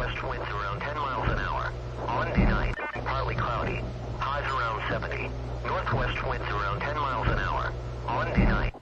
northwest winds around 10 miles an hour. Monday night, partly cloudy. Highs around 70. Northwest winds around 10 miles an hour. Monday night.